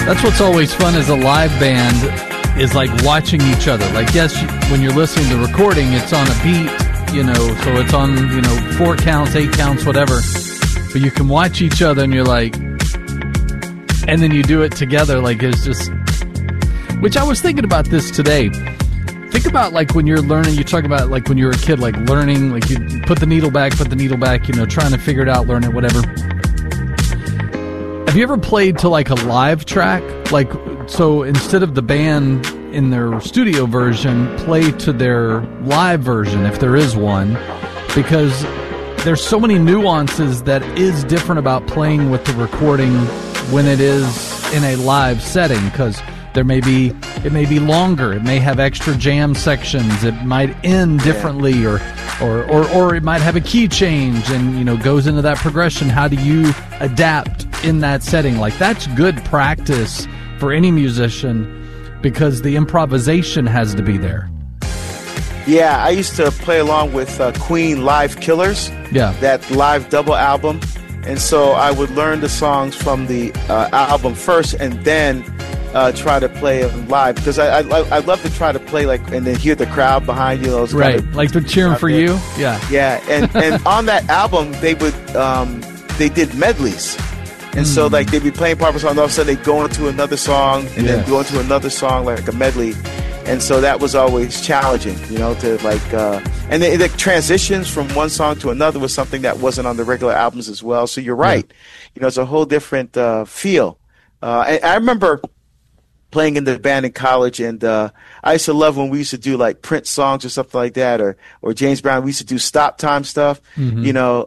That's what's always fun as a live band is like watching each other. Like, yes, when you're listening to the recording, it's on a beat, so it's on, 4 counts, 8 counts, whatever. But you can watch each other and you're like, and then you do it together. Like, it's just, which I was thinking about this today. Think about like when you're learning, you talk about like when you're a kid, like learning, like you put the needle back, trying to figure it out, learn it, whatever. Have you ever played to like a live track? Like, so instead of the band in their studio version, play to their live version if there is one, because there's so many nuances that is different about playing with the recording when it is in a live setting, because it may be longer, it may have extra jam sections, it might end differently, or it might have a key change and goes into that progression. How do you adapt in that setting? Like, that's good practice for any musician, because the improvisation has to be there. Yeah, I used to play along with Queen Live Killers, that live double album, and so I would learn the songs from the album first and then try to play it live, because I love to try to play like and then hear the crowd behind you. Those right, kind of, like they're cheering for you. Yeah, and on that album they did medleys, and so like they'd be playing part of a song, and all of a sudden they'd go into another song and then go into another song like a medley, and so that was always challenging, to like and the transitions from one song to another was something that wasn't on the regular albums as well. So you're right, it's a whole different feel. And I remember playing in the band in college, and I used to love when we used to do like Prince songs or something like that, or James Brown. We used to do stop time stuff, and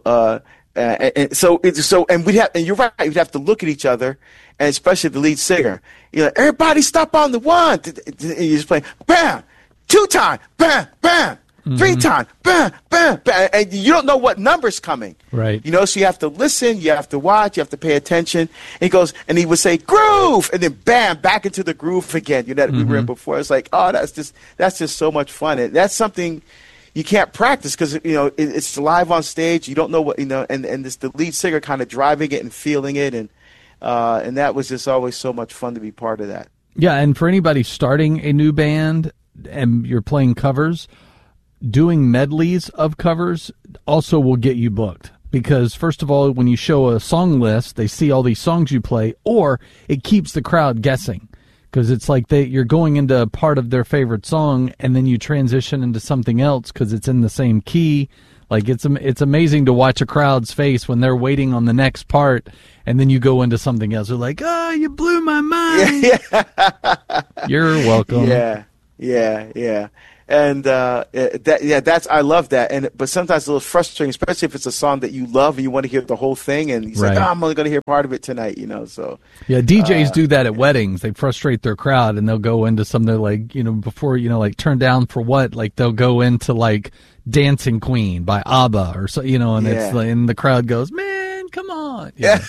you're right, we'd have to look at each other, and especially the lead singer, everybody stop on the one, and you just play bam, 2 time, bam, bam, 3 time, bam, bam, bam, and you don't know what number's coming. Right. So you have to listen, you have to watch, you have to pay attention. And he would say groove, and then bam, back into the groove again. That we were in before. It's like, oh, that's just so much fun. And that's something you can't practice, because it's live on stage. You don't know what and it's the lead singer kind of driving it and feeling it, and that was just always so much fun to be part of that. Yeah, and for anybody starting a new band and you're playing covers, doing medleys of covers also will get you booked, because first of all, when you show a song list, they see all these songs you play, or it keeps the crowd guessing, because it's like you're going into part of their favorite song and then you transition into something else because it's in the same key. Like, it's amazing to watch a crowd's face when they're waiting on the next part, and then you go into something else. They're like, oh, you blew my mind. Yeah. You're welcome. Yeah. And I love that. But sometimes it's a little frustrating, especially if it's a song that you love and you want to hear the whole thing, and you say, oh, I'm only going to hear part of it tonight, So yeah, DJs do that at weddings. They frustrate their crowd, and they'll go into something like before like Turn Down for What, like they'll go into like Dancing Queen by ABBA or so, and it's like, and the crowd goes, man, come on. Yeah.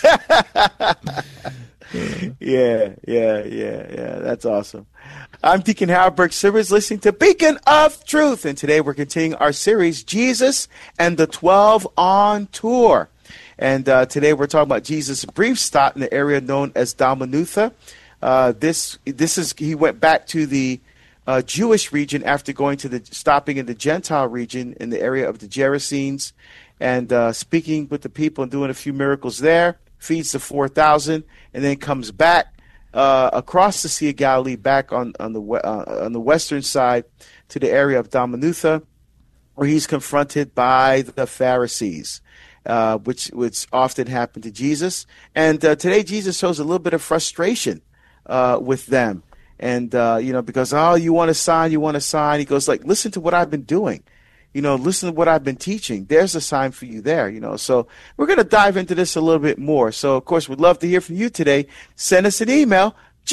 Yeah. That's awesome. I'm Deacon Howard Burke-Sivers, listening to Beacon of Truth, and today we're continuing our series, Jesus and the 12 on Tour. And today we're talking about Jesus' brief stop in the area known as Dalmanutha. He went back to the Jewish region after stopping in the Gentile region in the area of the Gerasenes, and speaking with the people and doing a few miracles there, feeds the 4,000, and then comes back across the Sea of Galilee, back on the western side to the area of Dalmanutha, where he's confronted by the Pharisees, which often happened to Jesus. And today Jesus shows a little bit of frustration with them, and because you want a sign. He goes like, listen to what I've been doing. Listen to what I've been teaching. There's a sign for you there, So we're going to dive into this a little bit more. So, of course, we'd love to hear from you today. Send us an email,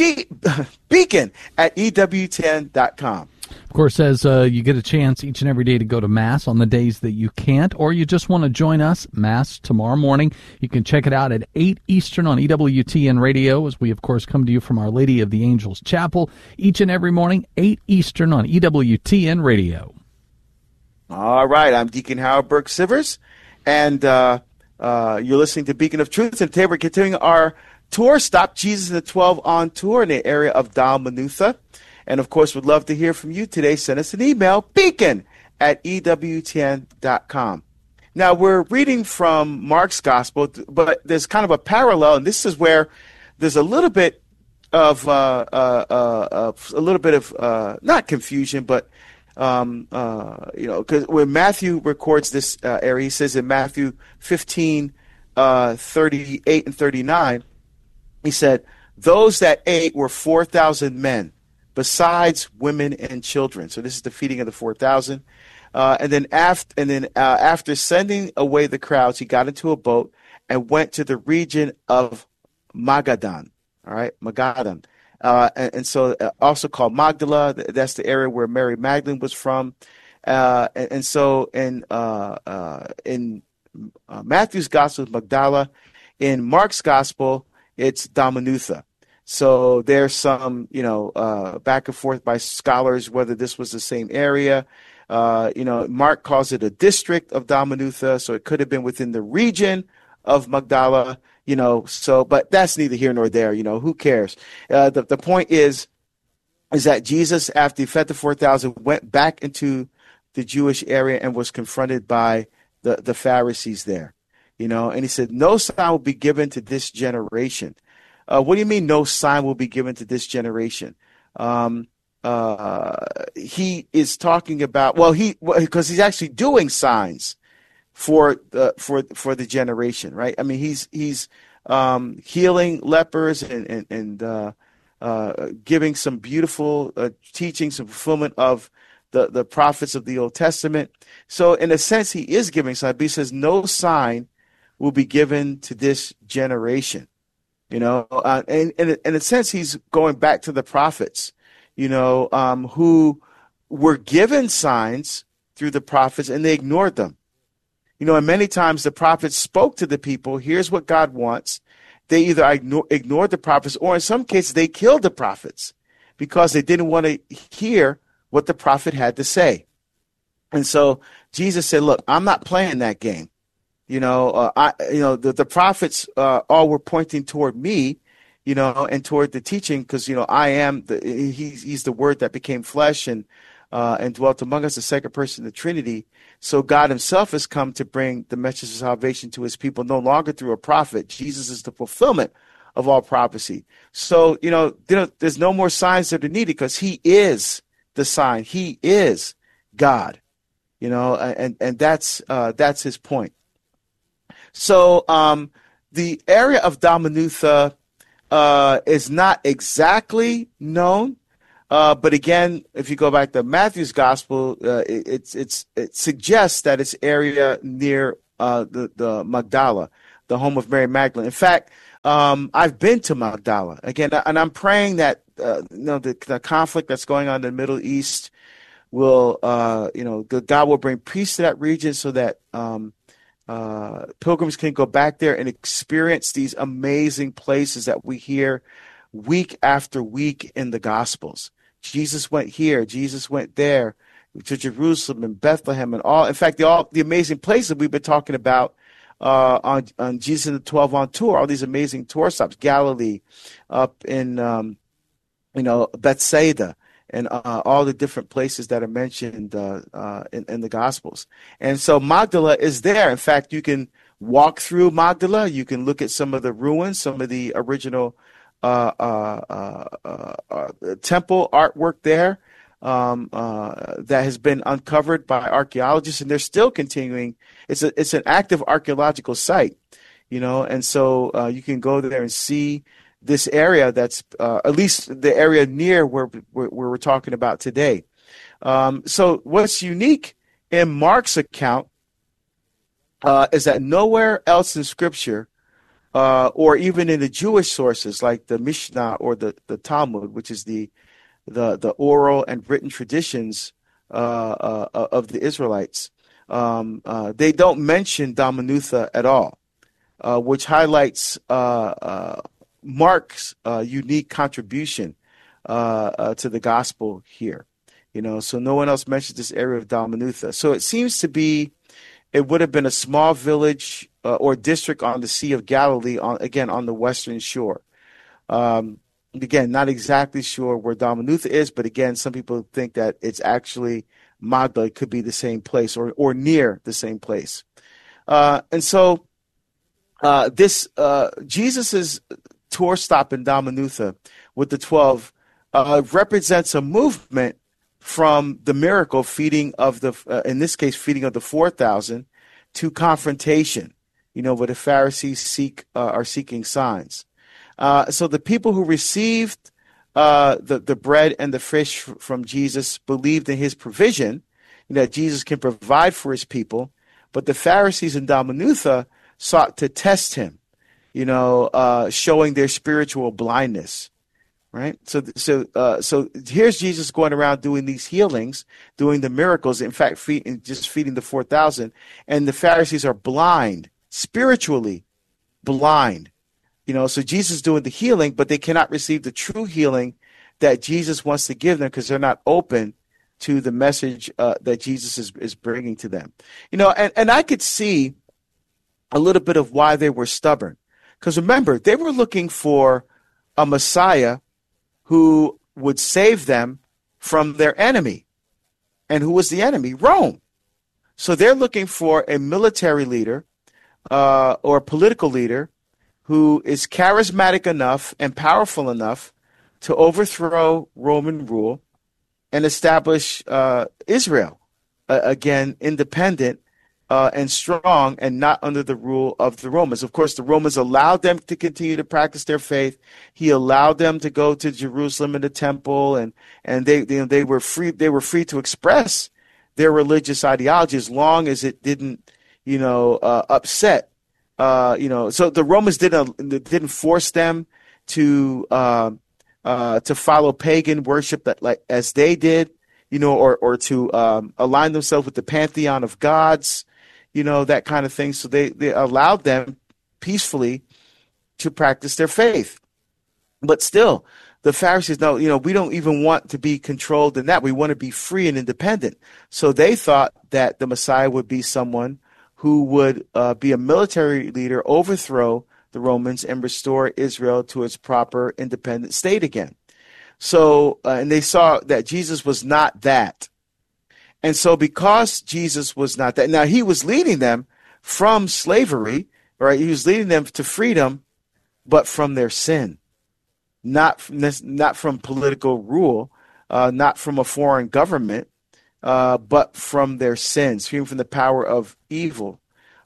beacon@ewtn.com. Of course, as you get a chance each and every day to go to Mass on the days that you can't, or you just want to join us, Mass tomorrow morning, you can check it out at 8 Eastern on EWTN Radio, as we, of course, come to you from Our Lady of the Angels Chapel each and every morning, 8 Eastern on EWTN Radio. All right, I'm Deacon Howard Burke-Sivers, and you're listening to Beacon of Truth, and today we're continuing our tour stop, Jesus and the 12 on tour in the area of Dalmanutha. And, of course, we'd love to hear from you today. Send us an email, beacon@ewtn.com. Now, we're reading from Mark's Gospel, but there's kind of a parallel, and this is where there's a little bit of not confusion, but because when Matthew records this area, he says in Matthew 15, 38 and 39, he said, "Those that ate were 4,000 men, besides women and children." So this is the feeding of the 4,000. And then after sending away the crowds, he got into a boat and went to the region of Magadan. All right, Magadan. And so also called Magdala. That's the area where Mary Magdalene was from. And so in Matthew's Gospel, it's Magdala. In Mark's Gospel, it's Dalmanutha. So there's some, back and forth by scholars whether this was the same area. Mark calls it a district of Dalmanutha, so it could have been within the region of Magdala, but that's neither here nor there, who cares? The point is that Jesus, after he fed the 4,000, went back into the Jewish area and was confronted by the Pharisees there, and he said, "No sign will be given to this generation." What do you mean no sign will be given to this generation? He is talking about, because he's actually doing signs for the generation, right? I mean, he's healing lepers and giving some beautiful teachings and fulfillment of the prophets of the Old Testament. So in a sense, he is giving signs, but he says no sign will be given to this generation. And in a sense, he's going back to the prophets, who were given signs through the prophets and they ignored them. And many times the prophets spoke to the people, here's what God wants. They either ignored the prophets, or in some cases they killed the prophets because they didn't want to hear what the prophet had to say. And so Jesus said, look, I'm not playing that game. The prophets all were pointing toward me, and toward the teaching, because I am he's the Word that became flesh and dwelt among us, the second person of the Trinity. So God Himself has come to bring the message of salvation to His people, no longer through a prophet. Jesus is the fulfillment of all prophecy. So there's no more signs that are needed because He is the sign. He is God. And that's His point. So the area of Dalmanutha is not exactly known, but again, if you go back to Matthew's Gospel, it suggests that it's area near the Magdala, the home of Mary Magdalene. In fact, I've been to Magdala again, and I'm praying that the conflict that's going on in the Middle East will, God will bring peace to that region so that pilgrims can go back there and experience these amazing places that we hear week after week in the Gospels. Jesus went here, Jesus went there, to Jerusalem and Bethlehem and all. In fact, all the amazing places we've been talking about on Jesus and the 12 on tour, all these amazing tour stops, Galilee, up in Bethsaida, and all the different places that are mentioned in the Gospels. And so Magdala is there. In fact, you can walk through Magdala. You can look at some of the ruins, some of the original temple artwork there that has been uncovered by archaeologists, and they're still continuing. It's an active archaeological site, and so you can go there and see this area that's at least the area near where we're talking about today. So what's unique in Mark's account is that nowhere else in Scripture, or even in the Jewish sources like the Mishnah or the Talmud, which is the oral and written traditions of the Israelites, they don't mention Dalmanutha at all, which highlights Mark's unique contribution to the gospel here. So no one else mentions this area of Dalmanutha. So it seems to be it would have been a small village or district on the Sea of Galilee, on the western shore. Again, not exactly sure where Dalmanutha is, but again, some people think that it's actually Magdala. It could be the same place or near the same place. And so this Jesus's tour stop in Dalmanutha with the 12 represents a movement from the miracle feeding of in this case, feeding of the 4,000 to confrontation, where the Pharisees are seeking signs. So the people who received the bread and the fish from Jesus believed in his provision, that Jesus can provide for his people. But the Pharisees in Dalmanutha sought to test him, showing their spiritual blindness. Right. So here's Jesus going around doing these healings, doing the miracles. In fact, just feeding the 4,000, and the Pharisees are blind, spiritually blind. So Jesus is doing the healing, but they cannot receive the true healing that Jesus wants to give them because they're not open to the message that Jesus is bringing to them. And I could see a little bit of why they were stubborn. Because remember, they were looking for a Messiah who would save them from their enemy. And who was the enemy? Rome. So they're looking for a military leader or a political leader who is charismatic enough and powerful enough to overthrow Roman rule and establish Israel, again, independent and strong and not under the rule of the Romans. Of course, the Romans allowed them to continue to practice their faith. He allowed them to go to Jerusalem and the temple, and they were free. They were free to express their religious ideology as long as it didn't, upset. So the Romans didn't force them to follow pagan worship that as they did, or to align themselves with the pantheon of gods, that kind of thing. So they allowed them peacefully to practice their faith. But still, the Pharisees, no, we don't even want to be controlled in that. We want to be free and independent. So they thought that the Messiah would be someone who would be a military leader, overthrow the Romans, and restore Israel to its proper independent state again. So, and they saw that Jesus was not that. And so because Jesus was not that, now he was leading them from slavery, right? He was leading them to freedom, but from their sin, not from political rule, not from a foreign government, but from their sins, freedom from the power of evil,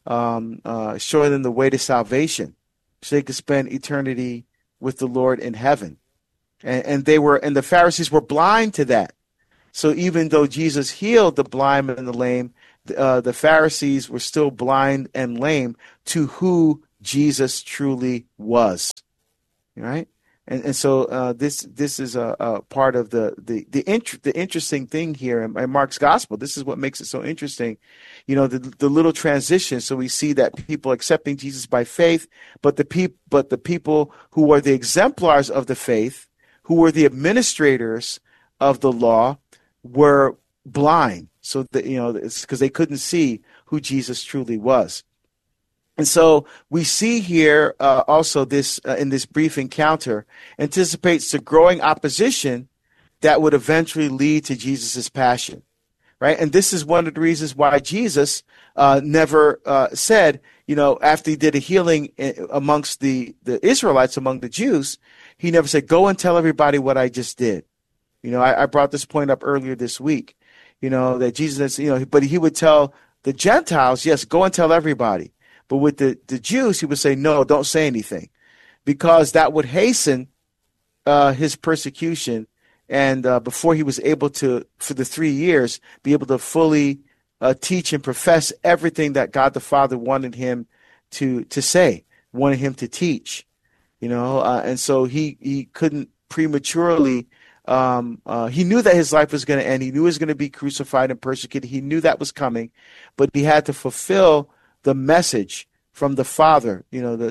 showing them the way to salvation so they could spend eternity with the Lord in heaven. And the Pharisees were blind to that. So even though Jesus healed the blind and the lame, the Pharisees were still blind and lame to who Jesus truly was. Right? And so this is a part of the interesting thing here in Mark's gospel. This is what makes it so interesting. The little transition. So we see that people accepting Jesus by faith, but the people who were the exemplars of the faith, who were the administrators of the law, were blind. So that, it's because they couldn't see who Jesus truly was. And so we see here also this in this brief encounter anticipates the growing opposition that would eventually lead to Jesus's passion, right? And this is one of the reasons why Jesus never said, after he did a healing amongst the Israelites, among the Jews, he never said, "Go and tell everybody what I just did." I brought this point up earlier this week, that Jesus, but he would tell the Gentiles, yes, go and tell everybody. But with the Jews, he would say, no, don't say anything, because that would hasten his persecution. And before he was able to, for the 3 years, be able to fully teach and profess everything that God the Father wanted him to say, wanted him to teach, and so he couldn't prematurely. He knew that his life was going to end. He knew he was going to be crucified and persecuted. He knew that was coming, but he had to fulfill the message from the Father,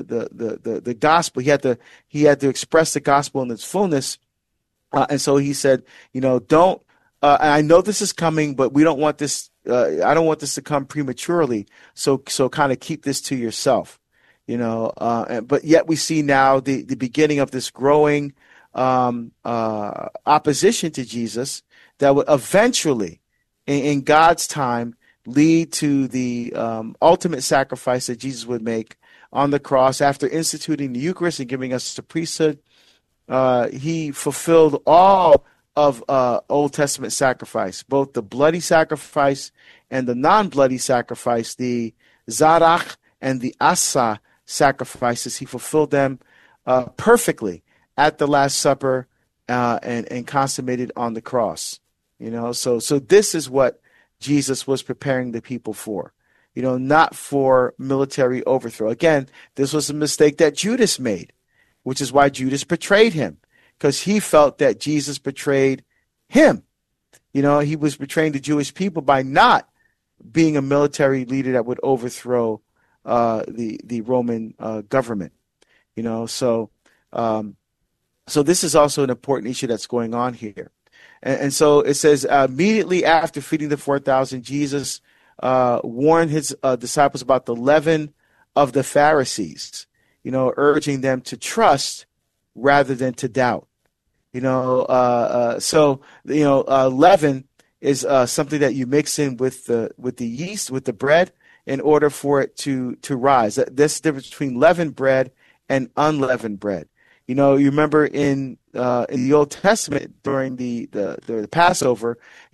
the gospel. He had to express the gospel in its fullness. And so he said, don't and I know this is coming, but we don't want this. I don't want this to come prematurely. So kind of keep this to yourself, but yet we see now the beginning of this growing opposition to Jesus that would eventually, in God's time, lead to the ultimate sacrifice that Jesus would make on the cross after instituting the Eucharist and giving us the priesthood. He fulfilled all of Old Testament sacrifice, both the bloody sacrifice and the non-bloody sacrifice, the Zarach and the Asa sacrifices. He fulfilled them perfectly at the Last Supper and consummated on the cross. So this is what Jesus was preparing the people for, not for military overthrow. Again, this was a mistake that Judas made, which is why Judas betrayed him, because he felt that Jesus betrayed him. He was betraying the Jewish people by not being a military leader that would overthrow the Roman government. So this is also an important issue that's going on here. And so it says, immediately after feeding the 4,000, Jesus warned his disciples about the leaven of the Pharisees, urging them to trust rather than to doubt. Leaven is something that you mix in with the yeast, with the bread, in order for it to rise. That's the difference between leavened bread and unleavened bread. You remember in the Old Testament during the Passover,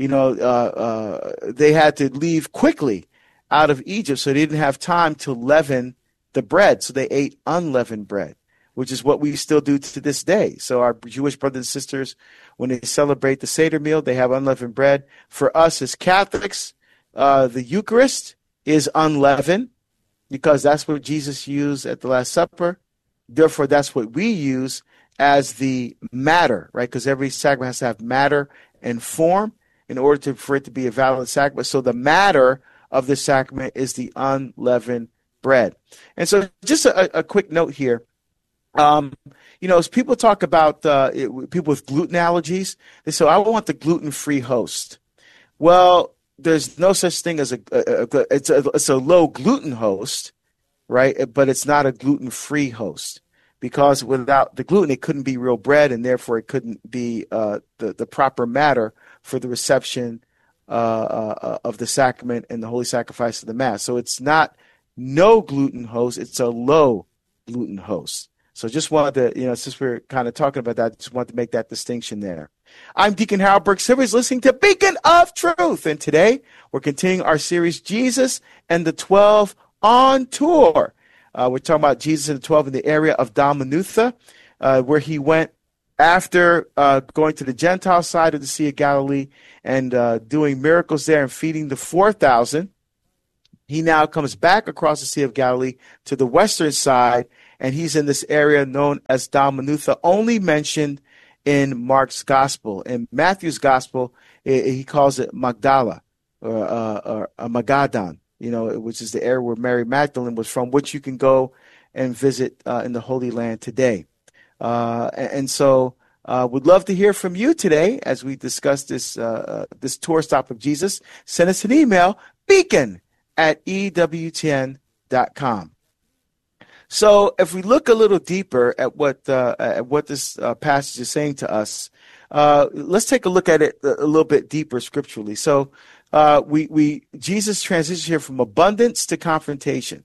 they had to leave quickly out of Egypt, so they didn't have time to leaven the bread. So they ate unleavened bread, which is what we still do to this day. So our Jewish brothers and sisters, when they celebrate the Seder meal, they have unleavened bread. For us as Catholics, the Eucharist is unleavened because that's what Jesus used at the Last Supper. Therefore, that's what we use as the matter, right? Because every sacrament has to have matter and form in order for it to be a valid sacrament. So the matter of the sacrament is the unleavened bread. And so just a quick note here. As people talk about people with gluten allergies, they say, I want the gluten-free host. Well, there's no such thing as it's a low gluten host, right? But it's not a gluten-free host, because without the gluten, it couldn't be real bread, and therefore it couldn't be the proper matter for the reception of the sacrament and the holy sacrifice of the Mass. So it's not no gluten host, it's a low gluten host. So just wanted to, since we're kind of talking about that, just wanted to make that distinction there. I'm Deacon Harold Burke Sivers, listening to Beacon of Truth. And today we're continuing our series, Jesus and the 12 on Tour. We're talking about Jesus and the 12 in the area of Dalmanutha, where he went after going to the Gentile side of the Sea of Galilee and doing miracles there and feeding the 4,000. He now comes back across the Sea of Galilee to the western side, and he's in this area known as Dalmanutha, only mentioned in Mark's Gospel. In Matthew's Gospel, he calls it Magdala, or Magadan, which is the area where Mary Magdalene was from, which you can go and visit in the Holy Land today. And so we'd love to hear from you today as we discuss this tour stop of Jesus. Send us an email, beacon@ewtn.com. So if we look a little deeper at what this passage is saying to us, let's take a look at it a little bit deeper scripturally. So Jesus transitions here from abundance to confrontation.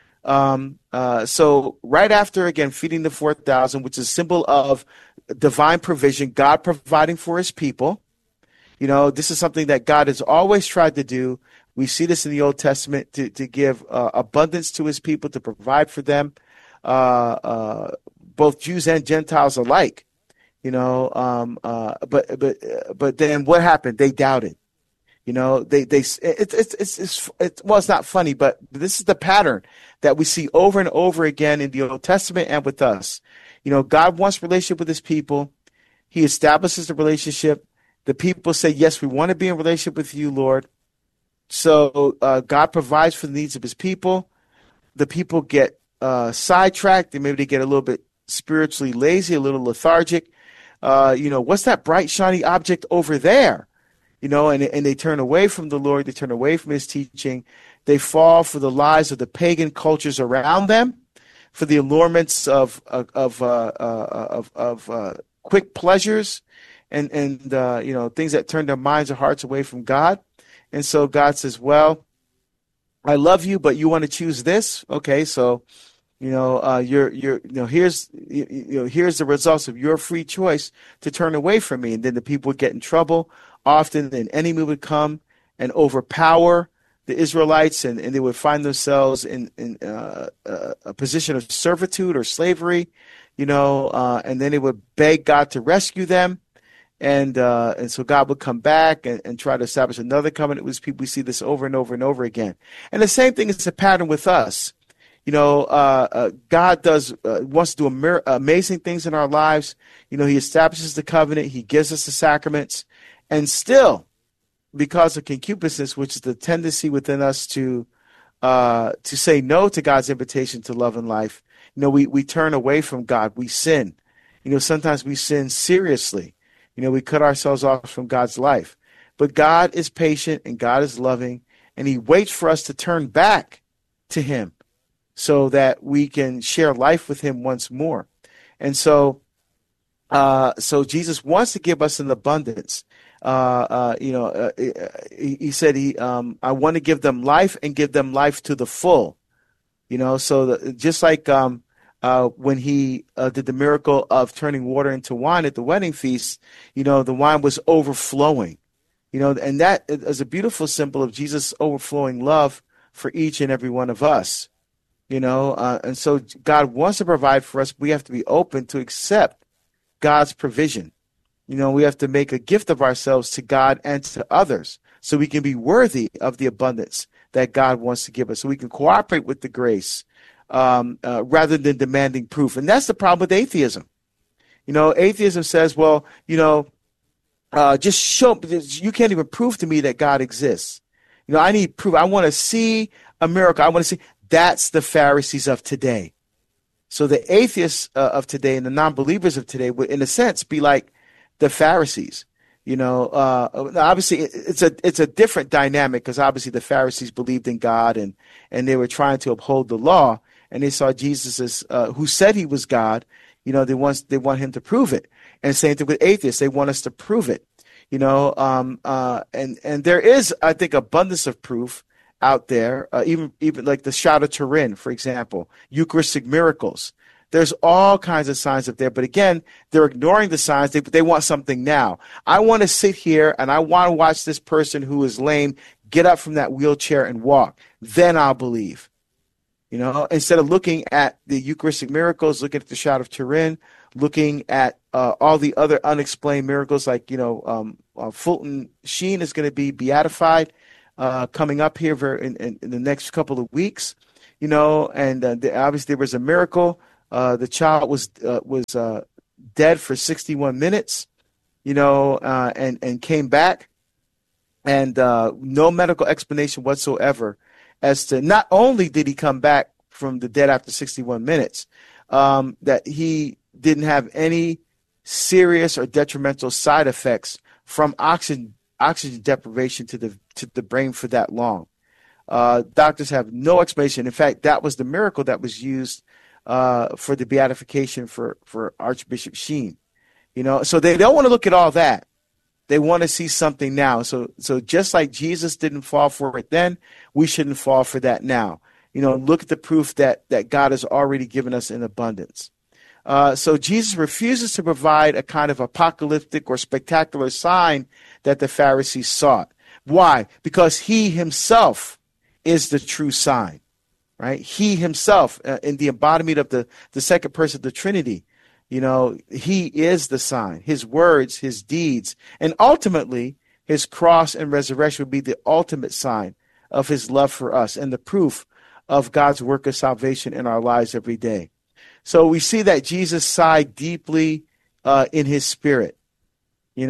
So right after, again, feeding the 4,000, which is a symbol of divine provision, God providing for his people. This is something that God has always tried to do. We see this in the Old Testament to give abundance to his people, to provide for them, both Jews and Gentiles alike. But then what happened? They doubted. It's not funny, but this is the pattern that we see over and over again in the Old Testament and with us. God wants relationship with his people. He establishes the relationship. The people say, yes, we want to be in relationship with you, Lord. So God provides for the needs of his people. The people get sidetracked, and maybe they get a little bit spiritually lazy, a little lethargic. What's that bright, shiny object over there? and they turn away from the Lord. They turn away from his teaching. They fall for the lies of the pagan cultures around them, for the allurements of quick pleasures and things that turn their minds or hearts away from God. And so God says, well, I love you, but you want to choose this? Okay, so here's the results of your free choice to turn away from me. And then the people would get in trouble. Often an enemy would come and overpower the Israelites, and they would find themselves in a position of servitude or slavery, and then they would beg God to rescue them. And so God would come back and try to establish another covenant with his people. We see this over and over and over again. And the same thing is a pattern with us. God wants to do amazing things in our lives. He establishes the covenant. He gives us the sacraments. And still, because of concupiscence, which is the tendency within us to say no to God's invitation to love and life, we turn away from God. We sin. Sometimes we sin seriously. We cut ourselves off from God's life. But God is patient and God is loving, and he waits for us to turn back to him so that we can share life with him once more. And so Jesus wants to give us an abundance. He said, I want to give them life and give them life to the full. Just like when he did the miracle of turning water into wine at the wedding feast, the wine was overflowing, and that is a beautiful symbol of Jesus' overflowing love for each and every one of us, and so God wants to provide for us. We have to be open to accept God's provision. We have to make a gift of ourselves to God and to others so we can be worthy of the abundance that God wants to give us, so we can cooperate with the grace rather than demanding proof. And that's the problem with atheism. Atheism says, well, just show, you can't even prove to me that God exists. I need proof. I want to see a miracle. I want to see. That's the Pharisees of today. So the atheists of today and the non-believers of today would, in a sense, be like the Pharisees. Obviously it's a different dynamic, because obviously the Pharisees believed in God and they were trying to uphold the law, and they saw Jesus as who said he was God. They want him to prove it. And same thing with atheists. They want us to prove it. And there is, I think, abundance of proof out there, even like the Shroud of Turin, for example, Eucharistic miracles. There's all kinds of signs up there, but again, they're ignoring the signs. They want something now. I want to sit here and I want to watch this person who is lame get up from that wheelchair and walk. Then I'll believe. Instead of looking at the Eucharistic miracles, looking at the Shroud of Turin, looking at all the other unexplained miracles, like Fulton Sheen is going to be beatified coming up here in the next couple of weeks. And obviously there was a miracle. The child was dead for 61 minutes, and came back, and no medical explanation whatsoever as to not only did he come back from the dead after 61 minutes, that he didn't have any serious or detrimental side effects from oxygen deprivation to the brain for that long. Doctors have no explanation. In fact, that was the miracle that was used for the beatification for Archbishop Sheen. So they don't want to look at all that. They want to see something now. So just like Jesus didn't fall for it then, we shouldn't fall for that now. Look at the proof that God has already given us in abundance. So Jesus refuses to provide a kind of apocalyptic or spectacular sign that the Pharisees sought. Why? Because he himself is the true sign, right? He himself, in the embodiment of the second person of the Trinity, he is the sign. His words, his deeds, and ultimately his cross and resurrection would be the ultimate sign of his love for us and the proof of God's work of salvation in our lives every day. So we see that Jesus sighed deeply in his spirit, and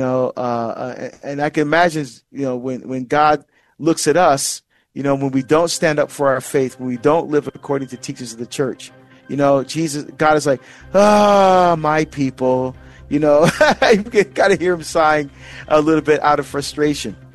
I can imagine, when God looks at us, when we don't stand up for our faith, when we don't live according to teachings of the church, God is like, my people, you got to hear him sighing a little bit out of frustration.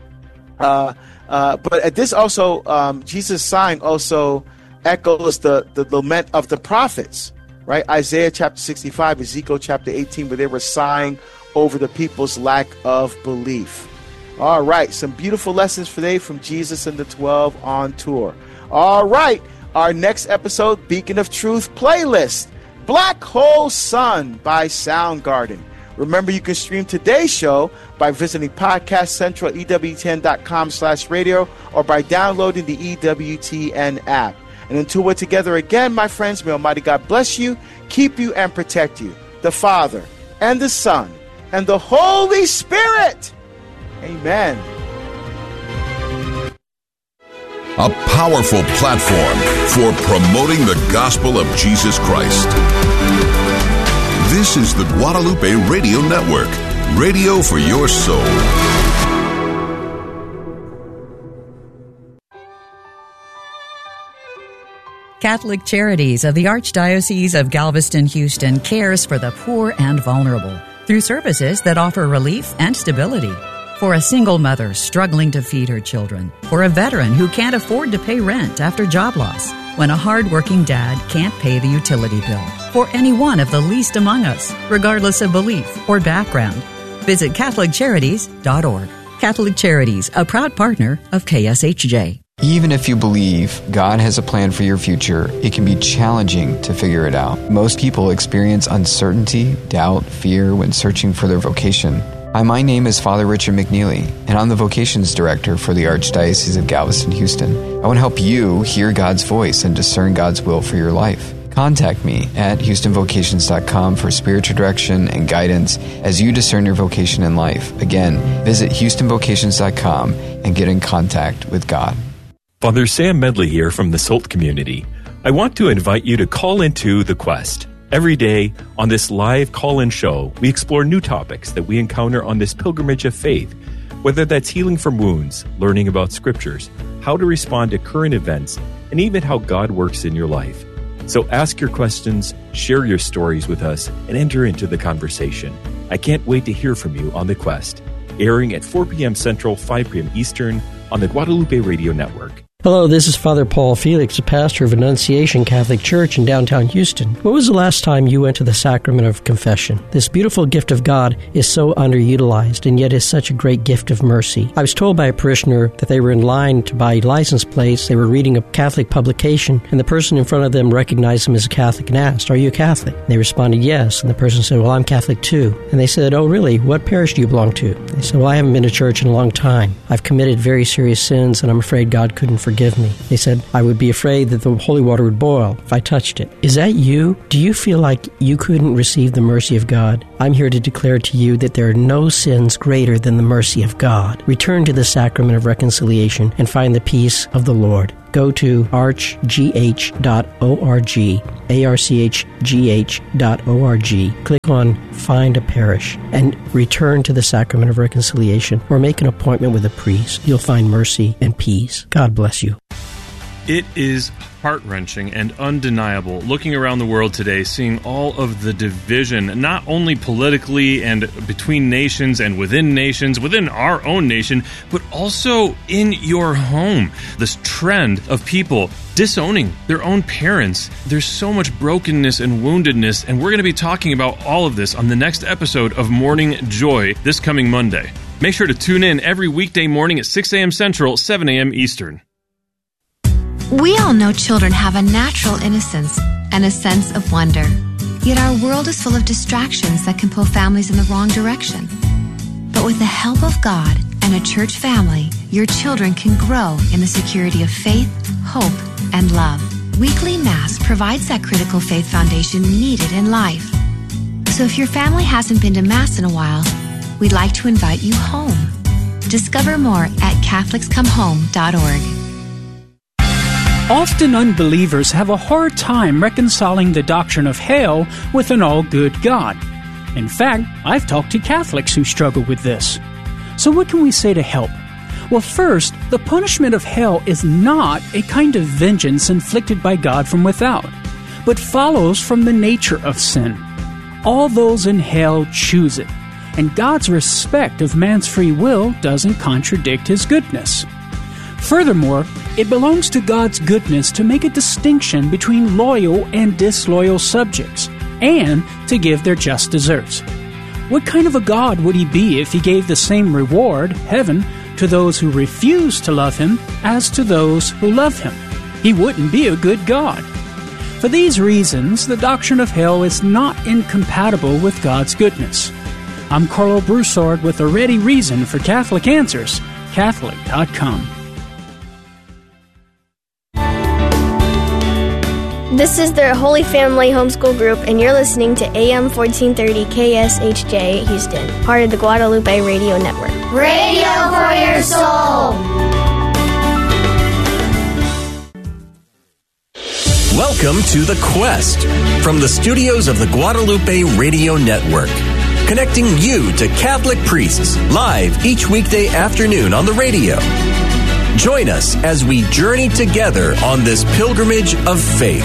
But this also, Jesus' sign also echoes the lament of the prophets, right? Isaiah chapter 65, Ezekiel chapter 18, where they were sighing over the people's lack of belief. All right, some beautiful lessons today from Jesus and the 12 on tour. All right, our next episode, Beacon of Truth playlist, Black Hole Sun by Soundgarden. Remember, you can stream today's show by visiting Podcast Central, EWTN.com/radio, or by downloading the EWTN app. And until we're together again, my friends, may Almighty God bless you, keep you, and protect you. The Father, and the Son, and the Holy Spirit. Amen. A powerful platform for promoting the gospel of Jesus Christ. This is the Guadalupe Radio Network, radio for your soul. Catholic Charities of the Archdiocese of Galveston-Houston cares for the poor and vulnerable through services that offer relief and stability. For a single mother struggling to feed her children, for a veteran who can't afford to pay rent after job loss, when a hard-working dad can't pay the utility bill, for any one of the least among us, regardless of belief or background. Visit CatholicCharities.org. Catholic Charities, a proud partner of KSHJ. Even if you believe God has a plan for your future, it can be challenging to figure it out. Most people experience uncertainty, doubt, fear when searching for their vocation. Hi, my name is Father Richard McNeely, and I'm the Vocations Director for the Archdiocese of Galveston-Houston. I want to help you hear God's voice and discern God's will for your life. Contact me at HoustonVocations.com for spiritual direction and guidance as you discern your vocation in life. Again, visit HoustonVocations.com and get in contact with God. Father Sam Medley here from the SOLT community. I want to invite you to call into The Quest. Every day on this live call-in show, we explore new topics that we encounter on this pilgrimage of faith, whether that's healing from wounds, learning about scriptures, how to respond to current events, and even how God works in your life. So ask your questions, share your stories with us, and enter into the conversation. I can't wait to hear from you on The Quest, airing at 4 p.m. Central, 5 p.m. Eastern on the Guadalupe Radio Network. Hello, this is Father Paul Felix, a pastor of Annunciation Catholic Church in downtown Houston. When was the last time you went to the sacrament of confession? This beautiful gift of God is so underutilized and yet is such a great gift of mercy. I was told by a parishioner that they were in line to buy license plates, they were reading a Catholic publication, and the person in front of them recognized them as a Catholic and asked, "Are you a Catholic?" And they responded, "Yes." And the person said, "Well, I'm Catholic too." And they said, "Oh, really? What parish do you belong to?" They said, "Well, I haven't been to church in a long time. I've committed very serious sins and I'm afraid God couldn't forgive me." They said, "I would be afraid that the holy water would boil if I touched it." Is that you? Do you feel like you couldn't receive the mercy of God? I'm here to declare to you that there are no sins greater than the mercy of God. Return to the sacrament of reconciliation and find the peace of the Lord. Go to archgh.org, archgh.org. Click on Find a Parish and return to the sacrament of reconciliation or make an appointment with a priest. You'll find mercy and peace. God bless you. It is heart-wrenching and undeniable looking around the world today, seeing all of the division, not only politically and between nations and within our own nation, but also in your home. This trend of people disowning their own parents. There's so much brokenness and woundedness, and we're going to be talking about all of this on the next episode of Morning Joy this coming Monday. Make sure to tune in every weekday morning at 6 a.m. Central, 7 a.m. Eastern. We all know children have a natural innocence and a sense of wonder. Yet our world is full of distractions that can pull families in the wrong direction. But with the help of God and a church family, your children can grow in the security of faith, hope, and love. Weekly Mass provides that critical faith foundation needed in life. So if your family hasn't been to Mass in a while, we'd like to invite you home. Discover more at CatholicsComeHome.org. Often unbelievers have a hard time reconciling the doctrine of hell with an all-good God. In fact, I've talked to Catholics who struggle with this. So what can we say to help? Well, first, the punishment of hell is not a kind of vengeance inflicted by God from without, but follows from the nature of sin. All those in hell choose it. and God's respect of man's free will doesn't contradict his goodness. Furthermore, it belongs to God's goodness to make a distinction between loyal and disloyal subjects, and to give their just deserts. What kind of a God would he be if he gave the same reward, heaven, to those who refuse to love him as to those who love him? He wouldn't be a good God. For these reasons, the doctrine of hell is not incompatible with God's goodness. I'm Carlo Broussard with a ready reason for Catholic Answers, Catholic.com. This is the Holy Family Homeschool Group, and you're listening to AM 1430 KSHJ Houston, part of the Guadalupe Radio Network. Radio for your soul! Welcome to The Quest from the studios of the Guadalupe Radio Network, connecting you to Catholic priests live each weekday afternoon on the radio. Join us as we journey together on this pilgrimage of faith.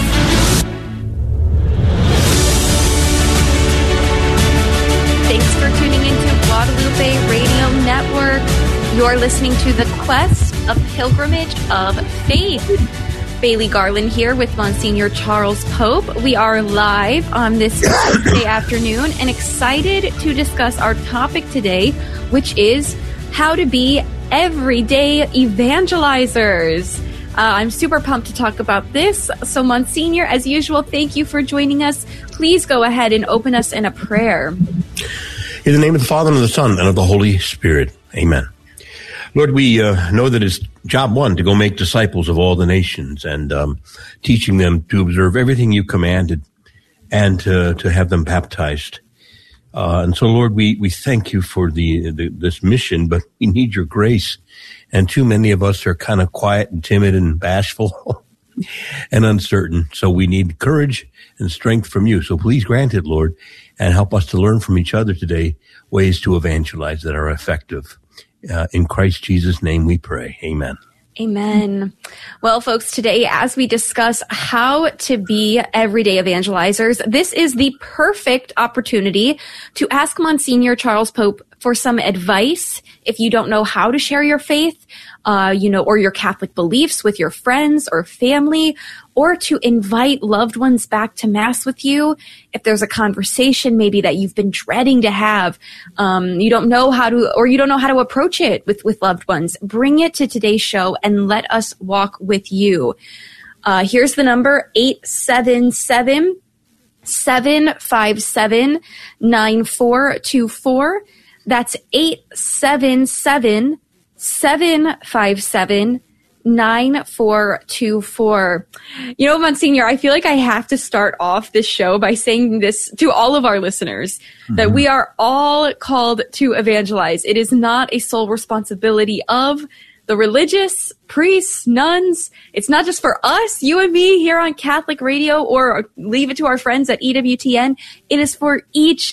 Thanks for tuning into Guadalupe Radio Network. You're listening to The Quest, a pilgrimage of faith. Bailey Garland here with Monsignor Charles Pope. We are live on this Tuesday afternoon and excited to discuss our topic today, which is how to be everyday evangelizers. I'm super pumped to talk about this. So, Monsignor, as usual, thank you for joining us. Please go ahead and open us in a prayer. In the name of the Father, and of the Son, and of the Holy Spirit. Amen. Lord, we know that it's job one to go make disciples of all the nations and teaching them to observe everything you commanded and to have them baptized. And so, Lord, we thank you for this mission, but we need your grace. And too many of us are kind of quiet and timid and bashful and uncertain. So we need courage and strength from you. So please grant it, Lord, and help us to learn from each other today ways to evangelize that are effective. In Christ Jesus' name we pray. Amen. Amen. Well, folks, today, as we discuss how to be everyday evangelizers, this is the perfect opportunity to ask Monsignor Charles Pope for some advice if you don't know how to share your faith, or your Catholic beliefs with your friends or family, or to invite loved ones back to Mass with you. If there's a conversation maybe that you've been dreading to have, you don't know how to approach it with loved ones, bring it to today's show and let us walk with you. Here's the number, 877-757-9424. That's 877-757-9424. You know, Monsignor, I feel like I have to start off this show by saying this to all of our listeners, that we are all called to evangelize. It is not a sole responsibility of the religious, priests, nuns. It's not just for us, you and me here on Catholic Radio, or leave it to our friends at EWTN. It is for each